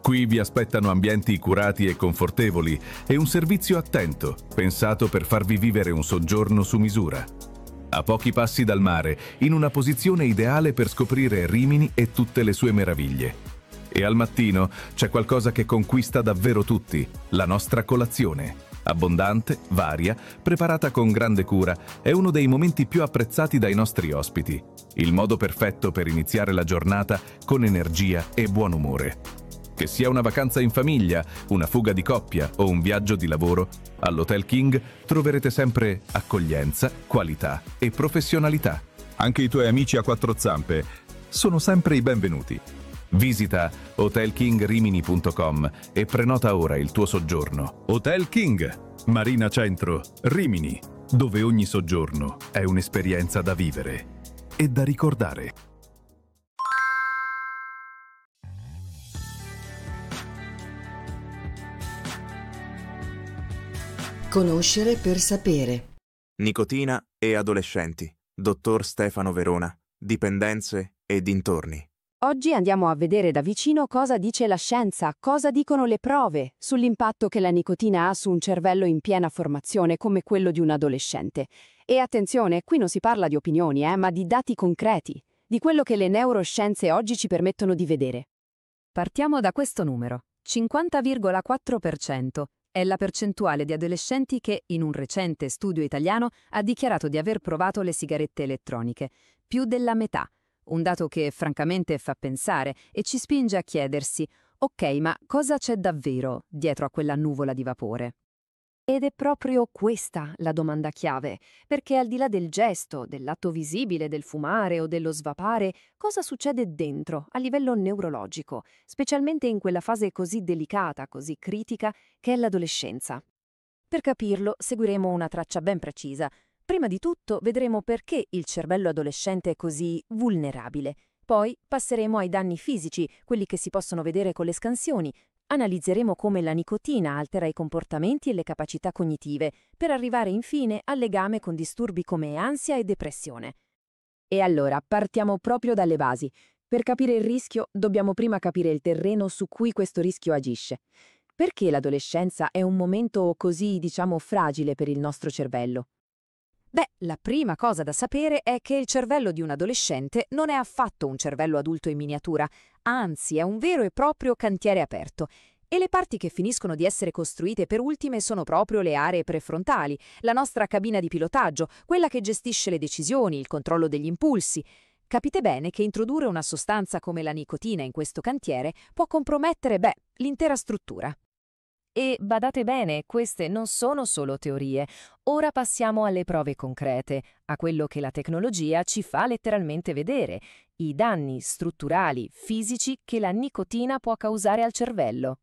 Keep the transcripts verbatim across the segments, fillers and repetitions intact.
Qui vi aspettano ambienti curati e confortevoli e un servizio attento, pensato per farvi vivere un soggiorno su misura. A pochi passi dal mare, in una posizione ideale per scoprire Rimini e tutte le sue meraviglie. E al mattino c'è qualcosa che conquista davvero tutti, la nostra colazione. Abbondante, varia, preparata con grande cura, è uno dei momenti più apprezzati dai nostri ospiti. Il modo perfetto per iniziare la giornata con energia e buon umore. Che sia una vacanza in famiglia, una fuga di coppia o un viaggio di lavoro, all'Hotel King troverete sempre accoglienza, qualità e professionalità. Anche i tuoi amici a quattro zampe sono sempre i benvenuti. Visita hotel king rimini punto com e prenota ora il tuo soggiorno. Hotel King, Marina Centro, Rimini, dove ogni soggiorno è un'esperienza da vivere e da ricordare. Conoscere per sapere. Nicotina e adolescenti. Dottor Stefano Verona. Dipendenze e dintorni. Oggi andiamo a vedere da vicino cosa dice la scienza, cosa dicono le prove sull'impatto che la nicotina ha su un cervello in piena formazione come quello di un adolescente. E attenzione, qui non si parla di opinioni, eh, ma di dati concreti, di quello che le neuroscienze oggi ci permettono di vedere. Partiamo da questo numero. cinquanta virgola quattro per cento è la percentuale di adolescenti che, in un recente studio italiano, ha dichiarato di aver provato le sigarette elettroniche. Più della metà. Un dato che francamente fa pensare e ci spinge a chiedersi: ok, ma cosa c'è davvero dietro a quella nuvola di vapore? Ed è proprio questa la domanda chiave, perché al di là del gesto, dell'atto visibile del fumare o dello svapare, cosa succede dentro, a livello neurologico, specialmente in quella fase così delicata, così critica, che è l'adolescenza? Per capirlo, seguiremo una traccia ben precisa. Prima di tutto vedremo perché il cervello adolescente è così vulnerabile. Poi passeremo ai danni fisici, quelli che si possono vedere con le scansioni. Analizzeremo come la nicotina altera i comportamenti e le capacità cognitive, per arrivare infine al legame con disturbi come ansia e depressione. E allora partiamo proprio dalle basi. Per capire il rischio dobbiamo prima capire il terreno su cui questo rischio agisce. Perché l'adolescenza è un momento così, diciamo, fragile per il nostro cervello? Beh, la prima cosa da sapere è che il cervello di un adolescente non è affatto un cervello adulto in miniatura, anzi è un vero e proprio cantiere aperto. E le parti che finiscono di essere costruite per ultime sono proprio le aree prefrontali, la nostra cabina di pilotaggio, quella che gestisce le decisioni, il controllo degli impulsi. Capite bene che introdurre una sostanza come la nicotina in questo cantiere può compromettere, beh, l'intera struttura. E badate bene, queste non sono solo teorie. Ora passiamo alle prove concrete, a quello che la tecnologia ci fa letteralmente vedere, i danni strutturali, fisici che la nicotina può causare al cervello.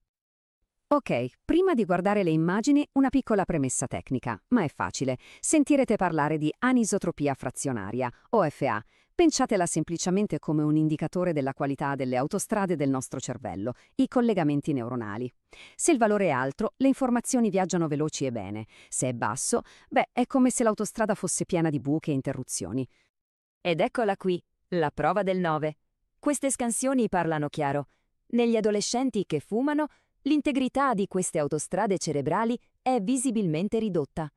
Ok, prima di guardare le immagini, una piccola premessa tecnica, ma è facile. Sentirete parlare di anisotropia frazionaria, O F A. Pensatela semplicemente come un indicatore della qualità delle autostrade del nostro cervello, i collegamenti neuronali. Se il valore è alto, le informazioni viaggiano veloci e bene. Se è basso, beh, è come se l'autostrada fosse piena di buche e interruzioni. Ed eccola qui, la prova del nove. Queste scansioni parlano chiaro. Negli adolescenti che fumano, l'integrità di queste autostrade cerebrali è visibilmente ridotta.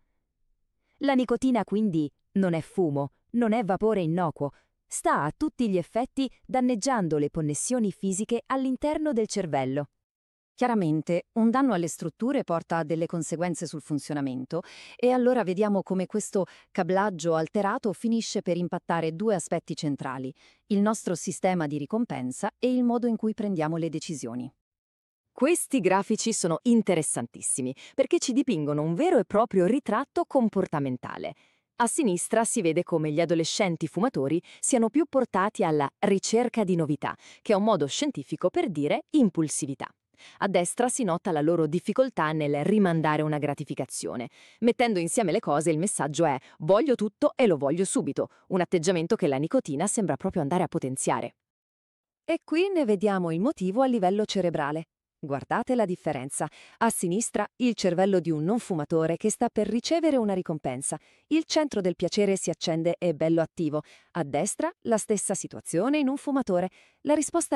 La nicotina quindi non è fumo, non è vapore innocuo, sta a tutti gli effetti danneggiando le connessioni fisiche all'interno del cervello. Chiaramente, un danno alle strutture porta a delle conseguenze sul funzionamento e allora vediamo come questo cablaggio alterato finisce per impattare due aspetti centrali, il nostro sistema di ricompensa e il modo in cui prendiamo le decisioni. Questi grafici sono interessantissimi perché ci dipingono un vero e proprio ritratto comportamentale. A sinistra si vede come gli adolescenti fumatori siano più portati alla ricerca di novità, che è un modo scientifico per dire impulsività. A destra si nota la loro difficoltà nel rimandare una gratificazione. Mettendo insieme le cose, il messaggio è voglio tutto e lo voglio subito, un atteggiamento che la nicotina sembra proprio andare a potenziare. E qui ne vediamo il motivo a livello cerebrale. Guardate la differenza. A sinistra il cervello di un non fumatore che sta per ricevere una ricompensa. Il centro del piacere si accende e è bello attivo. A destra la stessa situazione in un fumatore. La risposta